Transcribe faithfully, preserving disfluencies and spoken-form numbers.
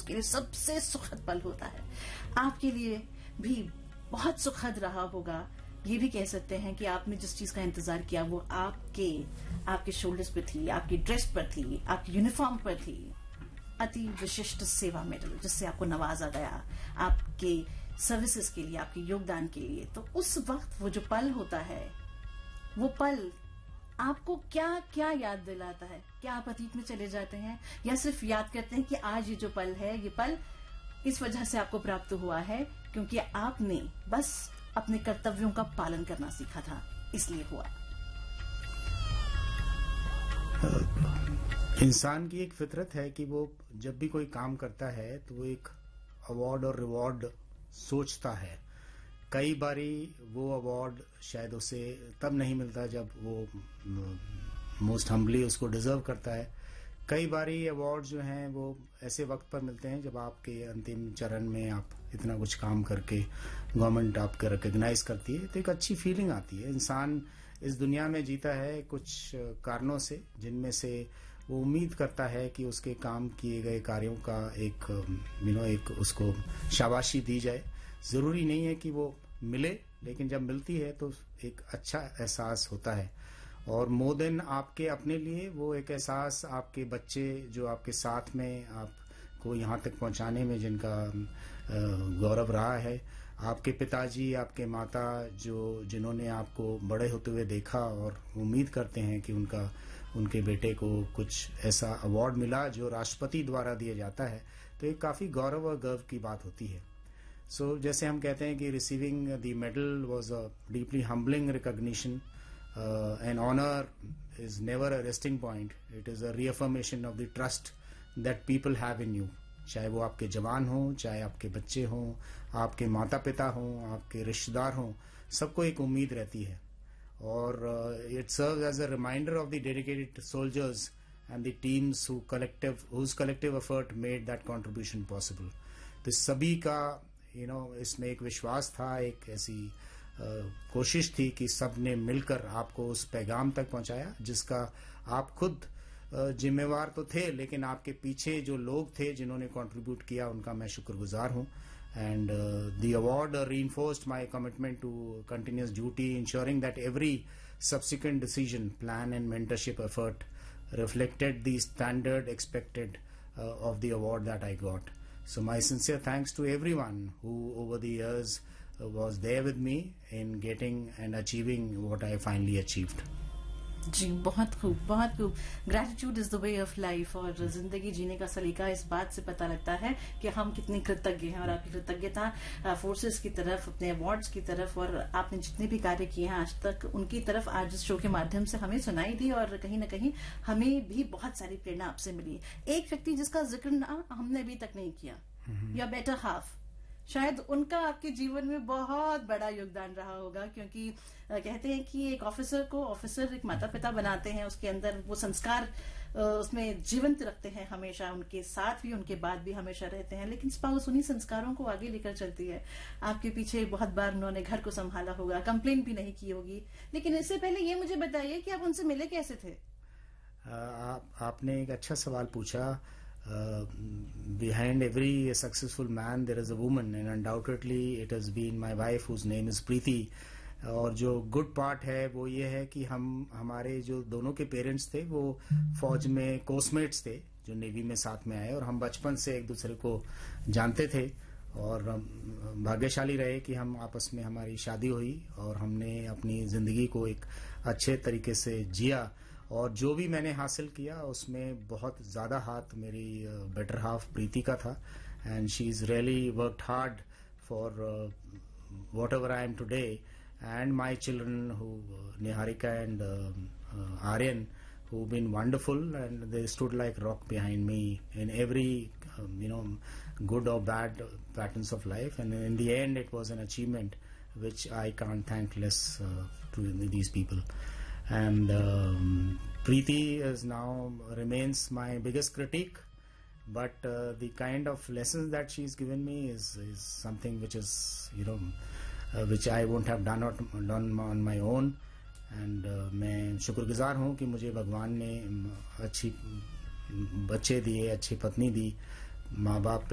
उसके लिए सबसे सुखद पल होता है। आपके लिए भी बहुत सुखद रहा होगा। ये भी कह सकते हैं कि आपने जिस चीज का इंतजार किया वो आपके आपके शोल्डर्स पे थी, आपकी ड्रेस पर थी, आपकी यूनिफॉर्म पर थी। अति विशिष्ट सेवा मेडल जिससे आपको नवाजा गया आपके सर्विसेज के लिए, आपके योगदान के लिए। तो उस वक्त वो जो पल होता है, वो पल आपको क्या क्या याद दिलाता है? क्या आप अतीत में चले जाते हैं या सिर्फ याद करते हैं कि आज ये जो पल है, ये पल इस वजह से आपको प्राप्त हुआ है क्योंकि आपने बस अपने कर्तव्यों का पालन करना सीखा था, इसलिए हुआ? इंसान की एक फितरत है कि वो जब भी कोई काम करता है तो वो एक अवार्ड और रिवॉर्ड सोचता है। कई बारी वो अवार्ड शायद उसे तब नहीं मिलता जब वो मोस्ट हम्बली उसको डिजर्व करता है। कई बारी अवार्ड जो हैं वो ऐसे वक्त पर मिलते हैं जब आपके अंतिम चरण में आप इतना कुछ काम करके गवर्नमेंट आपको रिकॉग्नाइज करती है तो एक अच्छी फीलिंग आती है। इंसान इस दुनिया में जीता है कुछ कारणों से, जिनमें से वो उम्मीद करता है कि उसके काम किए गए कार्यों का एक यू नो एक उसको शाबाशी दी जाए। जरूरी नहीं है कि वो मिले, लेकिन जब मिलती है तो एक अच्छा एहसास होता है। और मोर देन आपके अपने लिए वो एक एहसास आपके बच्चे जो आपके साथ में आपको यहाँ तक पहुँचाने में जिनका गौरव रहा है, आपके पिताजी, आपके माता जो जिन्होंने आपको बड़े होते हुए देखा और उम्मीद करते हैं कि उनका उनके बेटे को कुछ ऐसा अवार्ड मिला जो राष्ट्रपति द्वारा दिया जाता है, तो एक काफ़ी गौरव और गर्व की बात होती है। सो so, जैसे हम कहते हैं कि receiving the medal was a deeply humbling recognition. An honour is never a resting point, it is a रीअफर्मेशन of the trust that people have in you. चाहे वो आपके जवान हों, चाहे आपके बच्चे हों, आपके माता पिता हों, आपके रिश्तेदार हों, सबको एक उम्मीद रहती है। और it serves as a reminder of the dedicated soldiers and the teams who collective whose collective effort made that contribution possible. तो सभी का यू नो इसमें एक विश्वास था, एक ऐसी uh, कोशिश थी कि सब ने मिलकर आपको उस पैगाम तक पहुंचाया जिसका आप खुद जिम्मेवार तो थे, लेकिन आपके पीछे जो लोग थे जिन्होंने कंट्रीब्यूट किया उनका मैं शुक्रगुजार हूं। And the award reinforced my commitment to continuous duty, ensuring that every subsequent decision, plan and mentorship effort reflected the standard expected uh, of the award that I got. So my sincere thanks to everyone who over the years uh, was there with me in getting and achieving what I finally achieved. जी, बहुत खूब, बहुत खूब। Gratitude is the way of life, और जिंदगी जीने का सलीका इस बात से पता लगता है कि हम कितने कृतज्ञ हैं। और आपकी कृतज्ञता फोर्सेस की तरफ, अपने अवार्ड्स की तरफ, और आपने जितने भी कार्य किए हैं आज तक उनकी तरफ आज इस शो के माध्यम से हमें सुनाई दी, और कहीं ना कहीं हमें भी बहुत सारी प्रेरणा आपसे मिली। एक व्यक्ति जिसका जिक्र ना हमने अभी तक नहीं किया, या बेटर हाफ, शायद उनका आपके जीवन में बहुत बड़ा योगदान रहा होगा, क्योंकि कहते हैं कि एक ऑफिसर को ऑफिसर एक माता पिता बनाते हैं, उसके अंदर वो संस्कार उसमें जीवंत रखते हैं, हमेशा उनके साथ भी उनके बाद भी हमेशा रहते हैं। लेकिन स्पाउस उन्हीं संस्कारों को आगे लेकर चलती है। आपके पीछे बहुत बार उन्होंने घर को संभाला होगा, कंप्लेन भी नहीं की होगी। लेकिन इससे पहले ये मुझे बताइए कि आप उनसे मिले कैसे थे? आप, आपने एक अच्छा सवाल पूछा। Uh, behind every successful man there is a woman, and undoubtedly it has been my wife whose name is Preeti. और जो गुड पार्ट है वो ये है कि हम हमारे जो दोनों के पेरेंट्स थे वो फौज में कोस्टमेट्स थे जो नेवी में साथ में आए, और हम बचपन से एक दूसरे को जानते थे। और भाग्यशाली रहे कि हम आपस में हमारी शादी हुई और हमने अपनी जिंदगी को एक अच्छे तरीके से जिया। और जो भी मैंने हासिल किया उसमें बहुत ज़्यादा हाथ मेरी बेटर हाफ प्रीति का था, and she is really worked hard for what ever I am today. And my children who Niharika and Aryan who've been wonderful, and they stood like rock behind me in every um, you know good or bad patterns of life, and in the end it was an achievement which I can't thank less uh, to these people. And um, Preeti is now remains my biggest critique, but uh, the kind of lessons that she's given me is is something which is you know uh, which I won't have done or done on my own. And uh, मैं शुक्रगुजार हूँ कि मुझे भगवान ने अच्छी बच्चे दिए, अच्छी पत्नी दी, माँ बाप